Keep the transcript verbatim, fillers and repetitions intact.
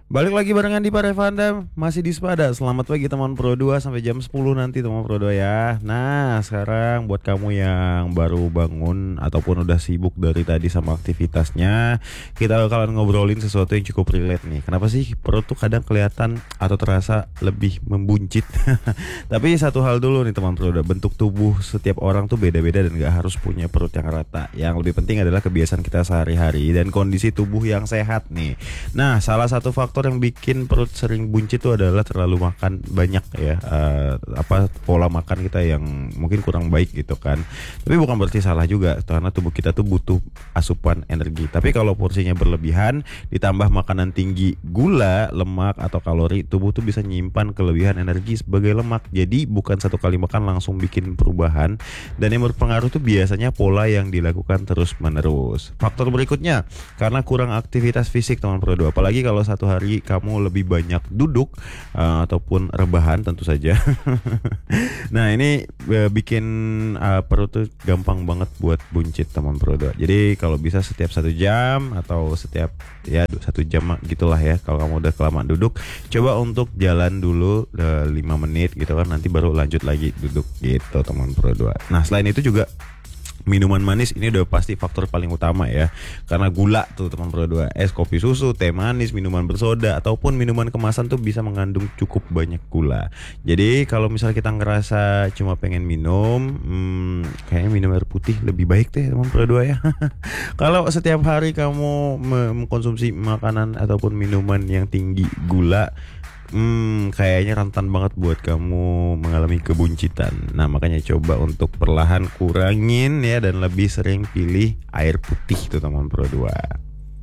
Balik lagi barengan di Parevanda, masih di Spada. Selamat pagi teman Pro dua sampai jam sepuluh nanti teman Pro dua ya. Nah, sekarang buat kamu yang baru bangun ataupun udah sibuk dari tadi sama aktivitasnya, kita bakalan ngobrolin sesuatu yang cukup relate nih. Kenapa sih perut tuh kadang kelihatan atau terasa lebih membuncit? Tapi satu hal dulu nih teman Pro dua, bentuk tubuh setiap orang tuh beda-beda dan gak harus punya perut yang rata. Yang lebih penting adalah kebiasaan kita sehari-hari dan kondisi tubuh yang sehat nih. Nah, salah satu faktor yang bikin perut sering buncit itu adalah terlalu makan banyak ya, uh, apa pola makan kita yang mungkin kurang baik gitu kan. Tapi bukan berarti salah juga karena tubuh kita tuh butuh asupan energi. Tapi kalau porsinya berlebihan ditambah makanan tinggi gula, lemak atau kalori, tubuh tuh bisa nyimpan kelebihan energi sebagai lemak. Jadi bukan satu kali makan langsung bikin perubahan, dan yang berpengaruh tuh biasanya pola yang dilakukan terus menerus. Faktor berikutnya karena kurang aktivitas fisik teman Pro dua, apalagi kalau satu hari kamu lebih banyak duduk uh, ataupun rebahan tentu saja. Nah ini uh, bikin uh, perut tuh gampang banget buat buncit teman Pro dua. Jadi kalau bisa setiap satu jam atau setiap ya satu jam gitulah ya, kalau kamu udah kelamaan duduk, coba untuk jalan dulu uh, lima menit gitu kan, nanti baru lanjut lagi duduk gitu teman Pro dua. Nah selain itu juga minuman manis ini udah pasti faktor paling utama ya. Karena gula tuh teman Pro dua, es, kopi, susu, teh manis, minuman bersoda ataupun minuman kemasan tuh bisa mengandung cukup banyak gula. Jadi kalau misalnya kita ngerasa cuma pengen minum, hmm, kayaknya minum air putih lebih baik deh teman Pro dua ya. Kalau setiap hari kamu mengkonsumsi makanan ataupun minuman yang tinggi gula, Hmm, kayaknya rentan banget buat kamu mengalami kebuncitan. Nah, makanya coba untuk perlahan kurangin ya, dan lebih sering pilih air putih tuh teman Pro dua.